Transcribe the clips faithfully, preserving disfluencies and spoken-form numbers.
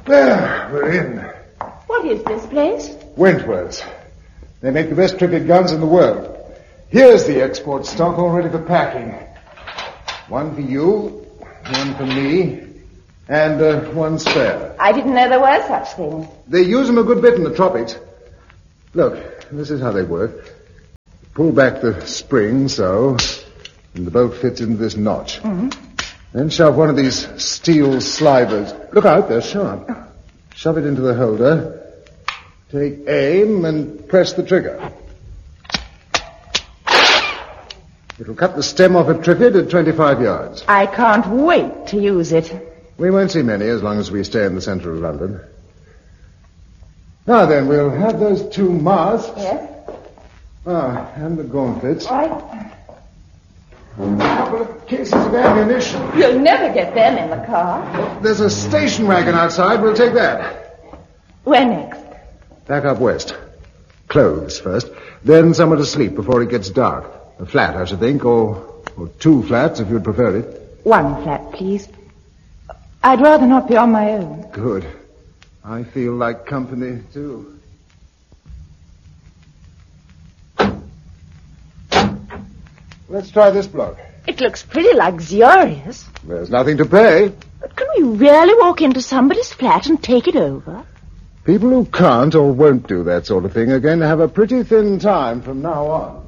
There, we're in. What is this place? Wentworth's. They make the best triplet guns in the world. Here's the export stock all ready for packing. One for you, one for me, and uh, one spare. I didn't know there were such things. They use them a good bit in the tropics. Look, this is how they work. Pull back the spring, so, and the bolt fits into this notch. Mm-hmm. Then shove one of these steel slivers. Look out, they're sharp. Shove it into the holder. Take aim and press the trigger. It'll cut the stem off a triplet at twenty-five yards. I can't wait to use it. We won't see many as long as we stay in the centre of London. Now then, we'll have those two masks. Yes? Ah, and the gauntlets. Right. A couple of cases of ammunition. You'll never get them in the car. There's a station wagon outside. We'll take that. Where next? Back up west. Clothes first. Then somewhere to sleep before it gets dark. A flat, I should think, or, or two flats if you'd prefer it. One flat, please. I'd rather not be on my own. Good. I feel like company, too. Let's try this block. It looks pretty luxurious. There's nothing to pay. But can we really walk into somebody's flat and take it over? People who can't or won't do that sort of thing are going to have a pretty thin time from now on.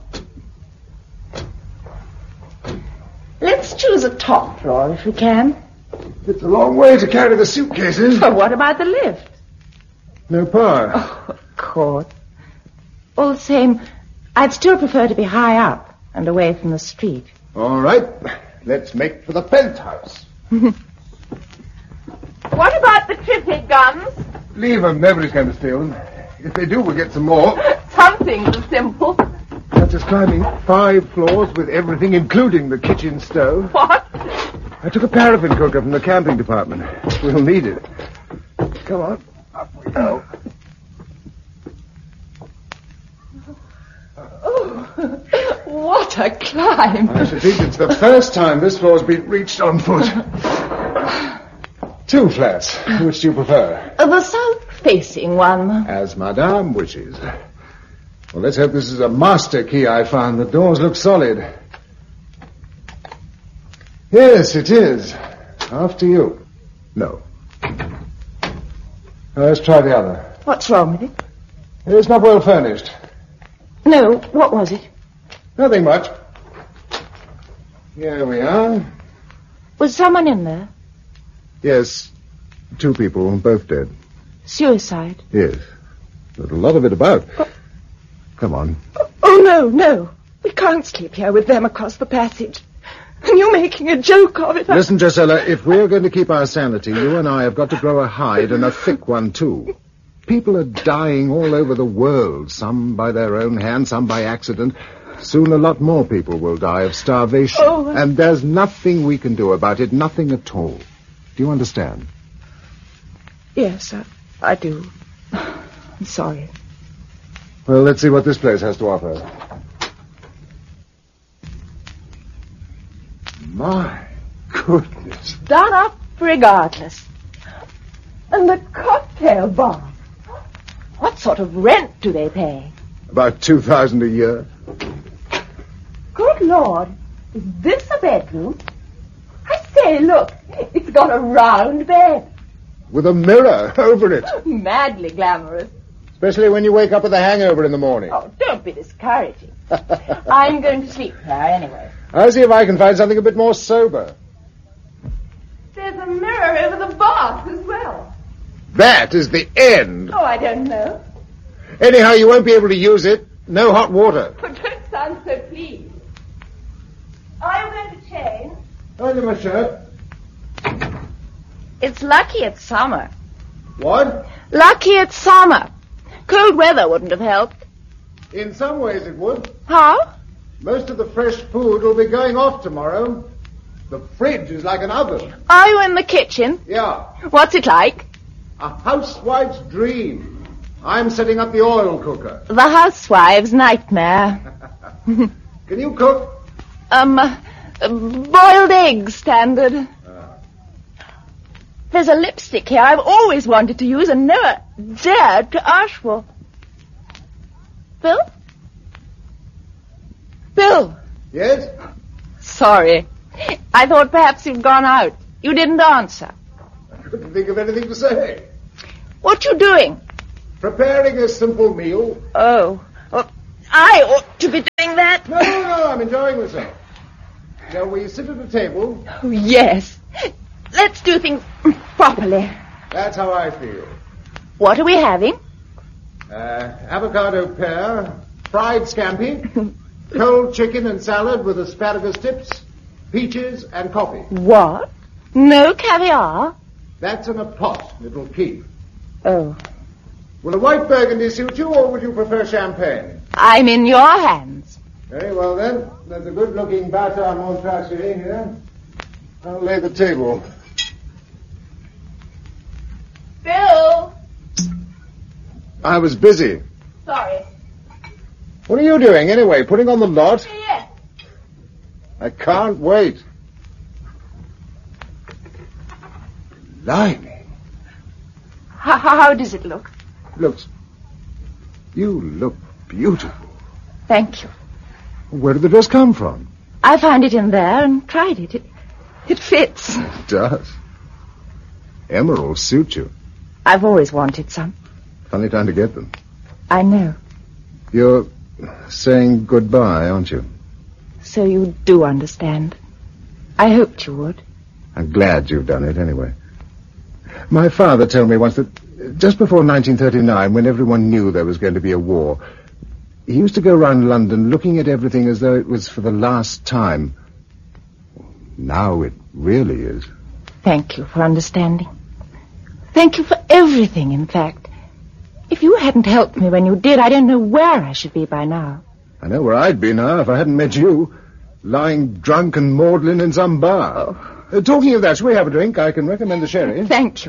Let's choose a top floor if we can. It's a long way to carry the suitcases. But what about the lift? No power. Oh, of course. All the same, I'd still prefer to be high up and away from the street. All right. Let's make for the penthouse. What about the triplet guns? Leave them. Nobody's going to steal them. If they do, we'll get some more. Some things are simple. Such as climbing five floors with everything, including the kitchen stove. What? I took a paraffin cooker from the camping department. We'll need it. Come on. Up we go. Oh, what a climb. I should think it's the first time this floor's been reached on foot. Two flats. Which do you prefer? The south-facing one. As Madame wishes. Well, let's hope this is a master key I found. The doors look solid. Yes, it is. After you. No. Now, let's try the other. What's wrong with it? It's not well furnished. No, what was it? Nothing much. Here we are. Was someone in there? Yes. Two people, both dead. Suicide? Yes. There's a lot of it about. Oh. Come on. Oh, oh, no, no. We can't sleep here with them across the passage. And you're making a joke of it. Listen, Drusilla, if we're going to keep our sanity, you and I have got to grow a hide, and a thick one, too. People are dying all over the world, some by their own hand, some by accident. Soon a lot more people will die of starvation. Oh, uh... And there's nothing we can do about it, nothing at all. Do you understand? Yes, I, I do. I'm sorry. Well, let's see what this place has to offer. My goodness. Done up regardless. And the cocktail bar. What sort of rent do they pay? About two thousand a year. Good Lord. Is this a bedroom? I say, look. It's got a round bed. With a mirror over it. Madly glamorous. Especially when you wake up with a hangover in the morning. Oh, don't be discouraging. I'm going to sleep here anyway. I'll see if I can find something a bit more sober. There's a mirror over the bath as well. That is the end. Oh, I don't know. Anyhow, you won't be able to use it. No hot water. Oh, don't sound so pleased. Are you going to change? Only my shirt. It's lucky it's summer. What? Lucky it's summer. Cold weather wouldn't have helped. In some ways it would. How? Most of the fresh food will be going off tomorrow. The fridge is like an oven. Are you in the kitchen? Yeah. What's it like? A housewife's dream. I'm setting up the oil cooker. The housewife's nightmare. Can you cook? Um, uh, boiled eggs, standard. Ah. There's a lipstick here I've always wanted to use and never dared to ask for. Bill? Bill? Yes? Sorry. I thought perhaps you'd gone out. You didn't answer. I couldn't think of anything to say. What you doing? Preparing a simple meal. Oh. Well, I ought to be doing that. No, no, no, I'm enjoying myself. Shall we sit at a table? Oh, yes. Let's do things properly. That's how I feel. What are we having? Uh, avocado pear, fried scampi, cold chicken and salad with asparagus tips, peaches and coffee. What? No caviar? That's in a pot. It'll keep. Oh. Will a white burgundy suit you, or would you prefer champagne? I'm in your hands. Very well, then. There's a good-looking Batin Montrachet here. I'll lay the table. Bill! I was busy. Sorry. What are you doing, anyway? Putting on the lot? Yes. I can't wait. Blimey. How, how does it look? Looks... You look beautiful. Thank you. Where did the dress come from? I found it in there and tried it. It, it fits. It does. Emeralds suit you. I've always wanted some. Funny time to get them. I know. You're saying goodbye, aren't you? So you do understand. I hoped you would. I'm glad you've done it, anyway. My father told me once that just before nineteen thirty-nine, when everyone knew there was going to be a war, he used to go around London looking at everything as though it was for the last time. Now it really is. Thank you for understanding. Thank you for everything, in fact. If you hadn't helped me when you did, I don't know where I should be by now. I know where I'd be now if I hadn't met you, lying drunk and maudlin in some bar. Oh. Uh, talking of that, shall we have a drink? I can recommend the sherry. Thank you.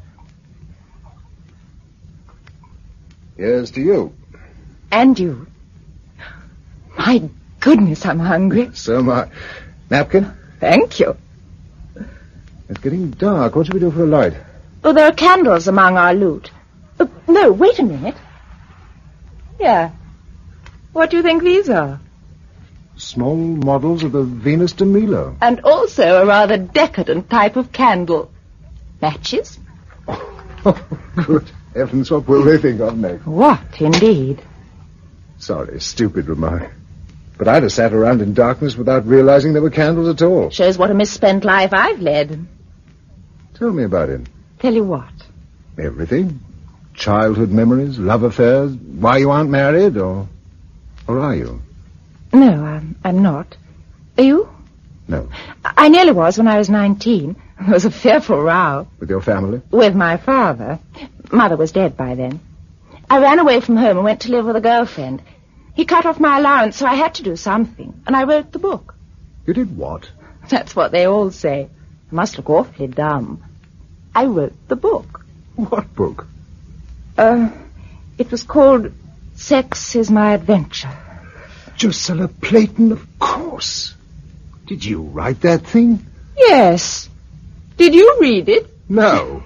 Here's to you. And you. My goodness, I'm hungry. So am I. Napkin? Thank you. It's getting dark. What should we do for a light? Oh, there are candles among our loot. Oh, no, wait a minute. Yeah. What do you think these are? Small models of the Venus de Milo. And also a rather decadent type of candle. Matches? Oh, good heavens, what will they think of next? What, indeed? Sorry, stupid remark. But I'd have sat around in darkness without realizing there were candles at all. Shows what a misspent life I've led. Tell me about it. Tell you what? Everything. Childhood memories, love affairs, why you aren't married, or... Or are you? No, I'm, I'm not. Are you? No. I nearly was when I was nineteen. There was a fearful row. With your family? With my father. Mother was dead by then. I ran away from home and went to live with a girlfriend. He cut off my allowance, so I had to do something. And I wrote the book. You did what? That's what they all say. I must look awfully dumb. I wrote the book. What book? Uh, it was called Sex is My Adventure. Drusilla Playton, of course. Did you write that thing? Yes. Did you read it? No.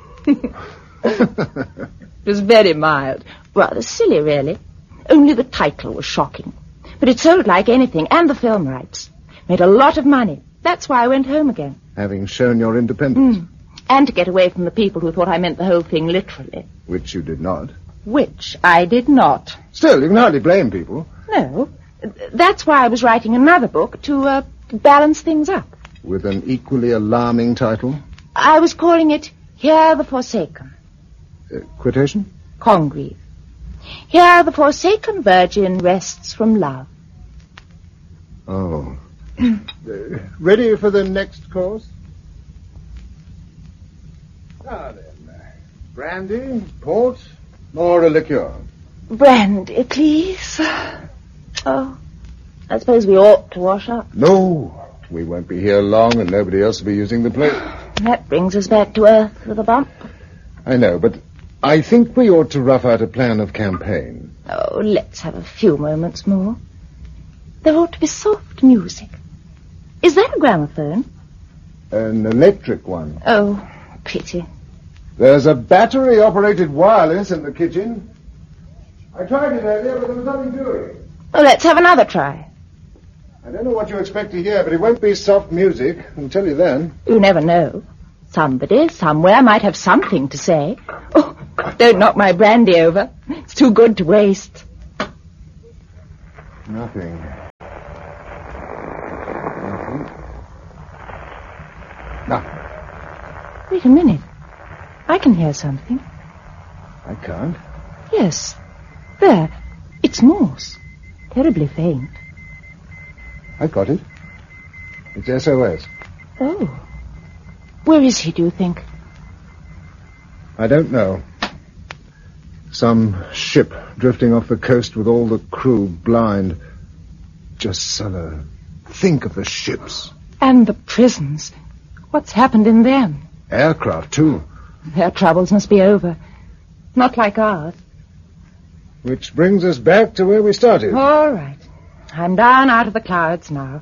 It was very mild. Rather silly, really. Only the title was shocking. But it sold like anything, and the film rights. Made a lot of money. That's why I went home again. Having shown your independence. Mm. And to get away from the people who thought I meant the whole thing literally. Which you did not. Which I did not. Still, you can hardly blame people. No. That's why I was writing another book, to uh, balance things up. With an equally alarming title? I was calling it Here the Forsaken. Uh, quotation? Congreve. Here the forsaken virgin rests from love. Oh. uh, ready for the next course? Ah, then. Uh, brandy, port, or a liqueur? Brandy, please. Oh, I suppose we ought to wash up. No, we won't be here long and nobody else will be using the place. That brings us back to earth with a bump. I know, but I think we ought to rough out a plan of campaign. Oh, let's have a few moments more. There ought to be soft music. Is that a gramophone? An electric one. Oh, pity. There's a battery-operated wireless in the kitchen. I tried it earlier, but there was nothing doing. Oh, let's have another try. I don't know what you expect to hear, but it won't be soft music. I'll tell you then. You never know. Somebody, somewhere, might have something to say. Oh, don't knock my brandy over. It's too good to waste. Nothing. Nothing. Now. Wait a minute. I can hear something. I can't. Yes. There. It's Morse. Terribly faint. I got it. It's S O S. Oh. Where is he, do you think? I don't know. Some ship drifting off the coast with all the crew blind. Just Sulla. Think of the ships. And the prisons. What's happened in them? Aircraft, too. Their troubles must be over. Not like ours. Which brings us back to where we started. All right. I'm down out of the clouds now.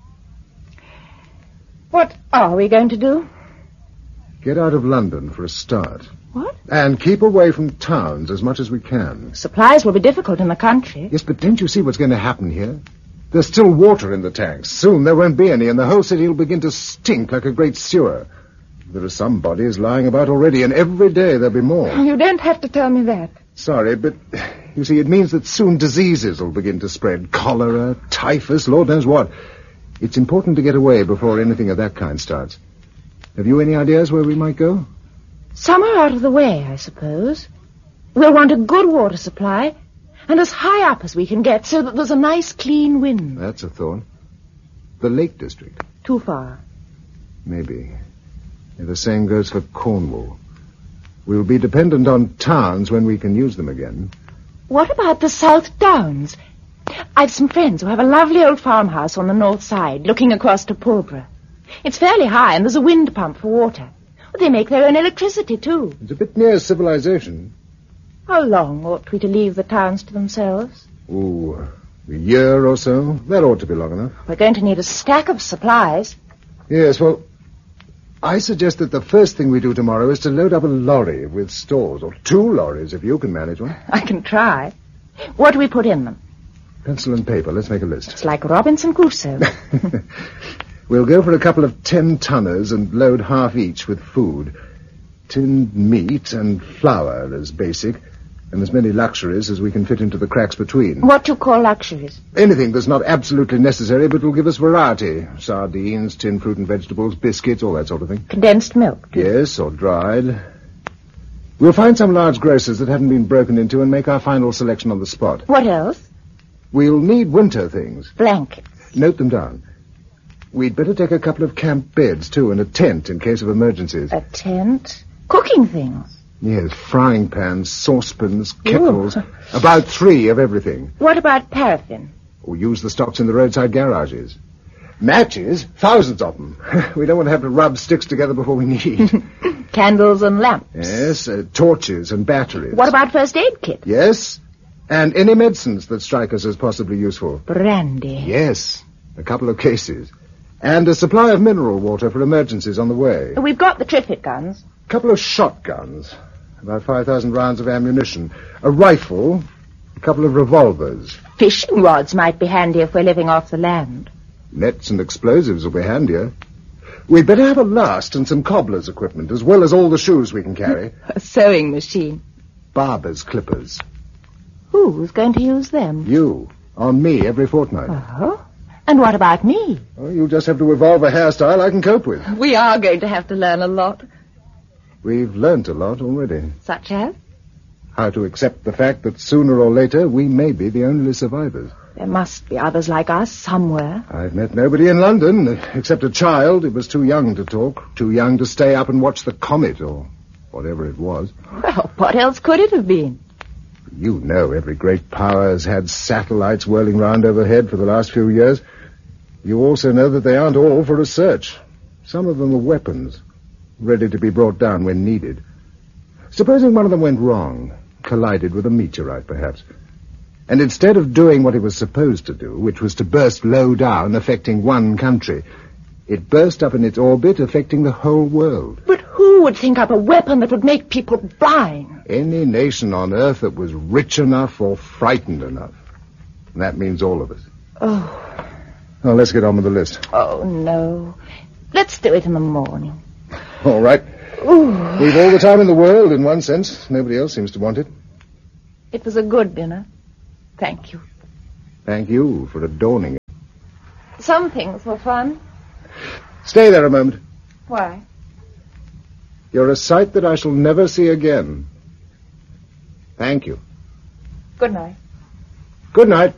What are we going to do? Get out of London for a start. What? And keep away from towns as much as we can. Supplies will be difficult in the country. Yes, but don't you see what's going to happen here? There's still water in the tanks. Soon there won't be any, and the whole city will begin to stink like a great sewer. There are some bodies lying about already, and every day there'll be more. You don't have to tell me that. Sorry, but you see, it means that soon diseases will begin to spread. Cholera, typhus, Lord knows what. It's important to get away before anything of that kind starts. Have you any ideas where we might go? Somewhere out of the way, I suppose. We'll want a good water supply, and as high up as we can get, so that there's a nice, clean wind. That's a thought. The Lake District. Too far. Maybe. The same goes for Cornwall. We'll be dependent on towns when we can use them again. What about the South Downs? I've some friends who have a lovely old farmhouse on the north side, looking across to Pulborough. It's fairly high, and there's a wind pump for water. They make their own electricity, too. It's a bit near civilization. How long ought we to leave the towns to themselves? Oh, a year or so. That ought to be long enough. We're going to need a stack of supplies. Yes, well, I suggest that the first thing we do tomorrow is to load up a lorry with stores, or two lorries if you can manage one. I can try. What do we put in them? Pencil and paper. Let's make a list. It's like Robinson Crusoe. We'll go for a couple of ten-tonners and load half each with food. Tinned meat and flour as basic, and as many luxuries as we can fit into the cracks between. What do you call luxuries? Anything that's not absolutely necessary but will give us variety. Sardines, tinned fruit and vegetables, biscuits, all that sort of thing. Condensed milk? Yes, or dried. We'll find some large grocers that haven't been broken into and make our final selection on the spot. What else? We'll need winter things. Blankets. Note them down. We'd better take a couple of camp beds, too, and a tent in case of emergencies. A tent? Cooking things? Yes, frying pans, saucepans, kettles. Ooh. About three of everything. What about paraffin? Or use the stocks in the roadside garages. Matches? Thousands of them. We don't want to have to rub sticks together before we need. Candles and lamps. Yes, uh, torches and batteries. What about first aid kit? Yes, and any medicines that strike us as possibly useful. Brandy. Yes, a couple of cases. And a supply of mineral water for emergencies on the way. We've got the Triffitt guns. A couple of shotguns. About five thousand rounds of ammunition. A rifle. A couple of revolvers. Fishing rods might be handy if we're living off the land. Nets and explosives will be handier. We'd better have a last and some cobbler's equipment, as well as all the shoes we can carry. A sewing machine. Barber's clippers. Who's going to use them? You. On me every fortnight. Oh? And what about me? Oh, you'll just have to evolve a hairstyle I can cope with. We are going to have to learn a lot. We've learnt a lot already. Such as? How to accept the fact that sooner or later we may be the only survivors. There must be others like us somewhere. I've met nobody in London, except a child. It was too young to talk, too young to stay up and watch the comet, or whatever it was. Well, what else could it have been? You know every great power has had satellites whirling round overhead for the last few years. You also know that they aren't all for research. Some of them are weapons, ready to be brought down when needed. Supposing one of them went wrong, collided with a meteorite, perhaps, and instead of doing what it was supposed to do, which was to burst low down, affecting one country, It burst up in its orbit, affecting the whole world. But who would think up a weapon that would make people blind? Any nation on Earth that was rich enough or frightened enough. And that means all of us. Oh. Well, let's get on with the list. Oh, no. Let's do it in the morning. All right. Ooh. We've all the time in the world, in one sense. Nobody else seems to want it. It was a good dinner. Thank you. Thank you for adorning it. Some things were fun. Stay there a moment. Why? You're a sight that I shall never see again. Thank you. Good night. Good night.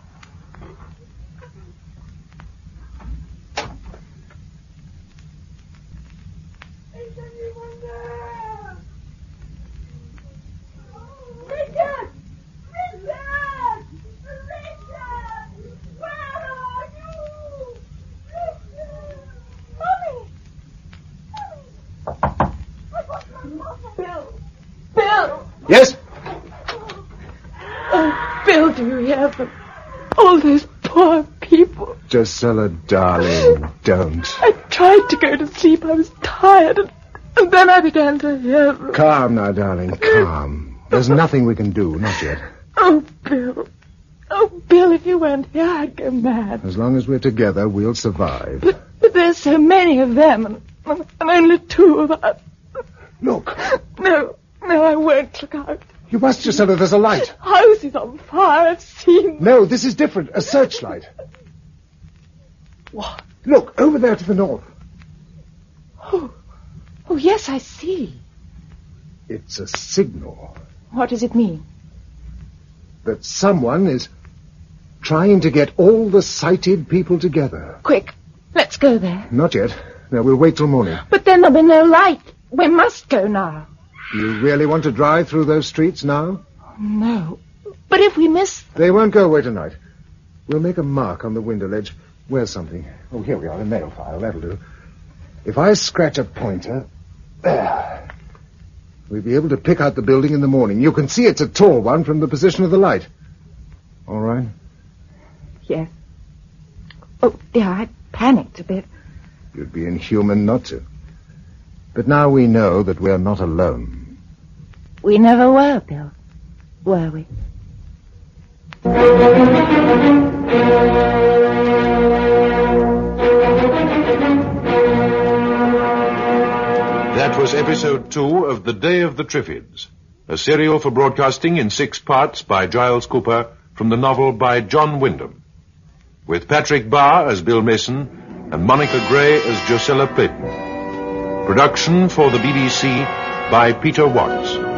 Yes? Oh, Bill, do you hear them? All those poor people. Gisela, darling, don't. I tried to go to sleep. I was tired, and, and then I began to hear them. Calm now, darling, calm. There's nothing we can do, not yet. Oh, Bill. Oh, Bill, if you weren't here, I'd go mad. As long as we're together, we'll survive. But, but there's so many of them, and, and only two of us. Look. No. No, I won't look out. You must, Gisela, there's a light. House is on fire, I've seen. No, this is different. A searchlight. What? Look, over there to the north. Oh, oh, yes, I see. It's a signal. What does it mean? That someone is trying to get all the sighted people together. Quick, let's go there. Not yet. No, we'll wait till morning. But then there'll be no light. We must go now. Do you really want to drive through those streets now? No. But if we miss... They won't go away tonight. We'll make a mark on the window ledge. Where's something? Oh, here we are, a nail file. That'll do. If I scratch a pointer... There. We'll be able to pick out the building in the morning. You can see it's a tall one from the position of the light. All right? Yes. Oh, dear, I panicked a bit. You'd be inhuman not to. But now we know that we're not alone. We never were, Bill. Were we? That was episode two of The Day of the Triffids, a serial for broadcasting in six parts by Giles Cooper from the novel by John Wyndham, with Patrick Barr as Bill Mason and Monica Gray as Gisela Playton. Production for the B B C by Peter Watts.